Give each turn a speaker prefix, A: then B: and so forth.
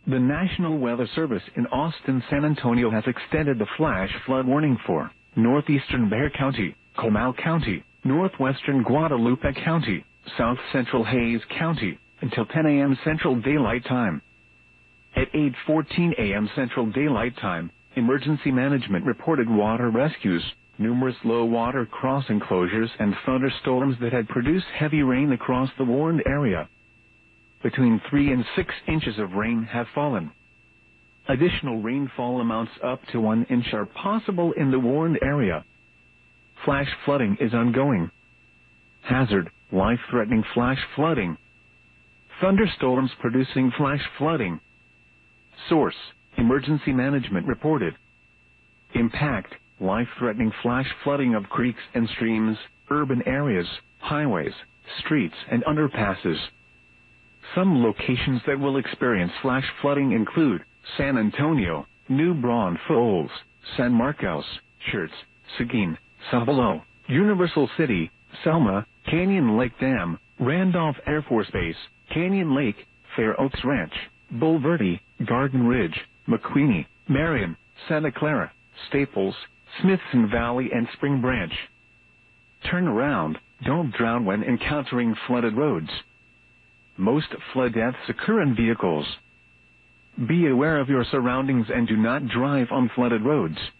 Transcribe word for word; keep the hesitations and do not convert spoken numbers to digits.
A: The National Weather Service in Austin, San Antonio has extended the flash flood warning for northeastern Bexar County, Comal County, northwestern Guadalupe County, south central Hays County, until ten a m Central Daylight Time. At eight fourteen a m Central Daylight Time, Emergency Management reported water rescues, numerous low-water crossing closures and thunderstorms that had produced heavy rain across the warned area. Between three and six inches of rain have fallen. Additional rainfall amounts up to one inch are possible in the warned area. Flash flooding is ongoing. Hazard: life-threatening flash flooding. Thunderstorms producing flash flooding. Source: Emergency Management reported. Impact: life-threatening flash flooding of creeks and streams, urban areas, highways, streets and underpasses. Some locations that will experience flash flooding include San Antonio, New Braunfels, San Marcos, Schertz, Seguin, Cibolo, Universal City, Selma, Canyon Lake Dam, Randolph Air Force Base, Canyon Lake, Fair Oaks Ranch, Bulverde, Garden Ridge, McQueeney, Marion, Santa Clara, Staples, Smithson Valley and Spring Branch. Turn around, don't drown when encountering flooded roads. Most flood deaths occur in vehicles. Be aware of your surroundings and do not drive on flooded roads.